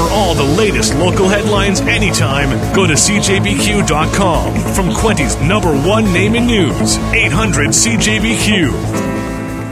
all the latest local headlines anytime, go to CJBQ.com. From Quinty's #1 name in news, 800 CJBQ.